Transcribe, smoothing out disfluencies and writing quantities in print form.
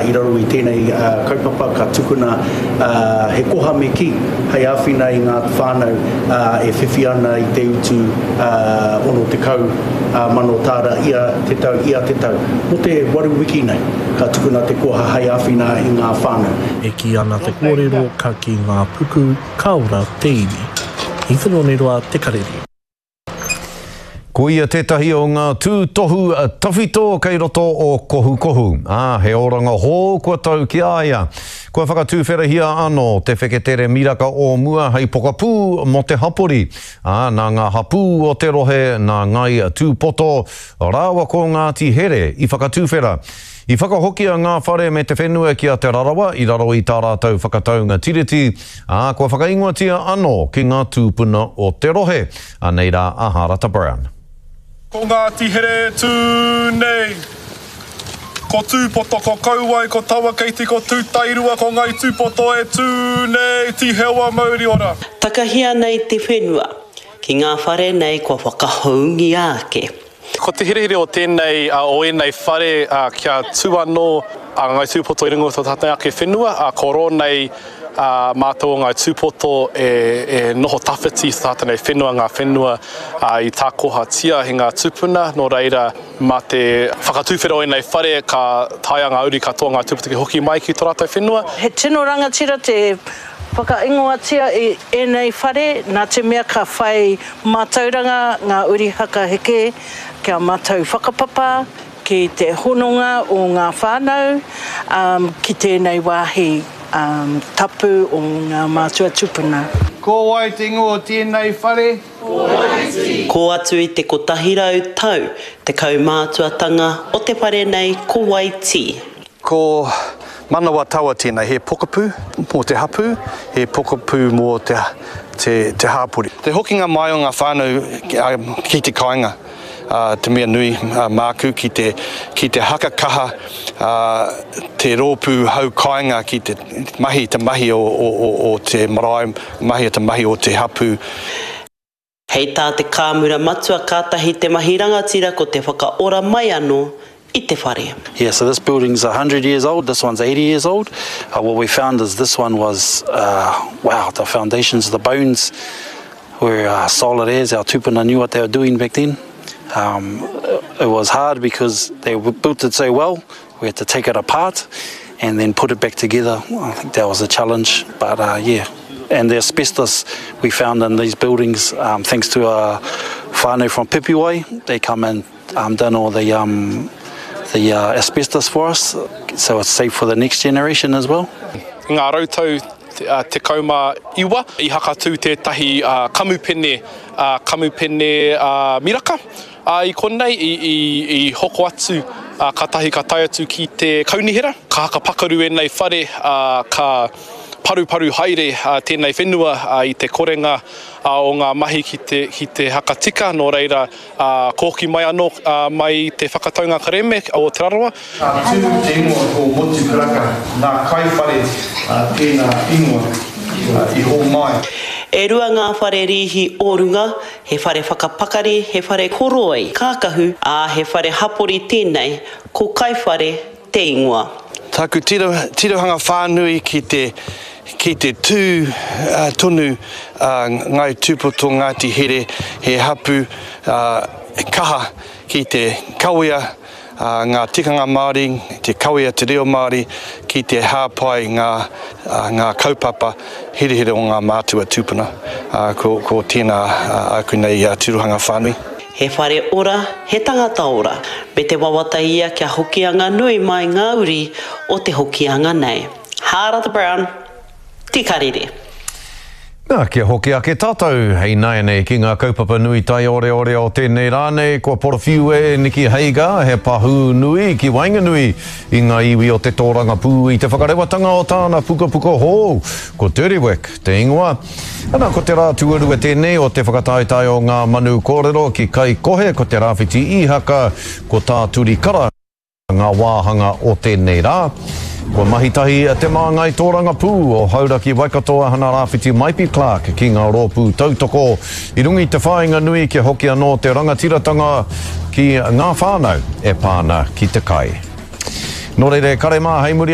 I raro I tēnei kaupapa ka tukuna he koha me ki hei awhina I ngā whānau e whiwhi ana I te utu ono te kau mano tāra ia te tau. Mo te waru wiki nei, ka tukuna te koha hei awhina I ngā whānau. E ki ana te kōrero ka ki ngā puku kaura te iwi. I whanoneroa te karere. Ko ia tētahi o ngā tūtohu tawhito kei roto o kohu. He oranga hō kua tau ki aia. Kua whakatūwherahia anō te wheketere miraka o mua hei pokapū mo te hapori. Nā ngā hapū o te rohe, nā ngai tūpoto, rāwa ko Ngāti Here I whakatūwhera. I whakahokia ngā whare me te whenua ki a te rarawa, I raro I tā rātou whakataunga tiriti, kua whakaingoatia anō ki ngā tūpuna o te rohe. Nei rā, Rata Brown. Ko Ngāti Here tū nei. Ko tūpoto, ko kauai, ko tawakeiti, ko tūtairua, ko ngai tūpoto e tū nei, ti hewa mauri ora. Takahia nei te whenua, ki ngā whare nei kua whakahoungi ake. Ko te herehere o tēnei o enei whare kia tū anō ngai tūpoto I ringo tō tātai ake whenua, ko rō nei mātou ngai tūpoto e noho tawhiti tātai whenua ngā whenua I tā koha tia he ngā tūpuna, no reira mā te whakatūwhera o enei whare ka taia ngā uri katoa ngā tūpoto ki hoki mai ki tō rātou whenua. He tino rangatira te whakaingoatia I enei whare, nā te mea ka whai mātauranga ngā uri haka heke, kia mātou whakapapa, ki te hononga o ngā whānau, ki tēnei wāhi tapu o ngā mātua tupuna. Ko wai te ingo o tēnei whare? Ko atu I te kotahirau tau, te kaumātuatanga o te whare nei ko waiti. Ko manawa taua tēnei, he pokapū mō te hapū, he pokapū mō te hāpuri. Te hokinga mai o ngā whānau ki te kāinga. Te mea nui māku ki te hakakaha, te rōpū hau kāinga ki te mahi o te marae, mahi o te hapū. Hei tā te kāmura matua kātahi te mahi rangatira ko te whakaora mai anō I te whare. Yeah, so this building's 100 years old, this one's 80 years old. What we found is this one was, the foundations, the bones were solid as. Our tupuna knew what they were doing back then. It was hard because they built it so well. We had to take it apart and then put it back together. I think that was a challenge, but and the asbestos we found in these buildings, thanks to a whānau from Pipiwai, they come and done all the asbestos for us, so it's safe for the next generation as well. Ngā rautau te kauma iwa, I hakatū tētahi kamupene miraka. I konei I hoko atu katahi ka tai atu ki te kaunihera. Ka haka pakaru e nei whare ka paru haere tēnei whenua I te korenga o ngā mahi ki te hakatika, no reira kōki mai anō mai te whakataunga kareme o te rarawa. Tū te ingoa o motu karaka, nā kaiwhare tēnā ingoa I hō mai. E rua ngā whare rihi o runga, he whare whakapakari, he whare koroi, kākahu, he whare hapori tēnei, ko kaiwhare te ingoa. Taku tirohanga whānui ki te tonu ngai tūpoto Ngāti Here, he hapū kaha ki te kawea ngā tikanga Māori, te kawea te reo Māori, ki te hāpai ngā kaupapa here o ngā mātua tūpuna, ko tēnā aku nei tirohanga whānui. He whare ora, he tangata ora, me te wawata ia kia hokianga nui mai ngā uri o te hokianga nei. Rata Brown, tikarere. Kia hoki ake tātou, hei nai nei ki ngā kaupapa nui tai ore o tēnei rānei, kua porowhiu e Niki Heiga, he pahu nui ki Wainganui, I ngā iwi o te tōranga pū I te whakarewatanga o tāna puka hō, ko Teriwek, te ingoa. Ana ko te rā tuaru e tēnei o te whakataetai o ngā manu kōrero ki Kai Kohe, ko te rāwhiti ihaka, ko tā turi kara, ngā wāhanga o tēnei rā. Ko mahitahi te māngai tōranga pū o Hauraki Waikatoa hana rāwhiti Maipi Clark ki ngā rōpū tautoko. I rungi te whāinga nui ki hoki anō te rangatiratanga ki ngā whānau e pāna ki te kai. Nō reire, kare mā, hei muri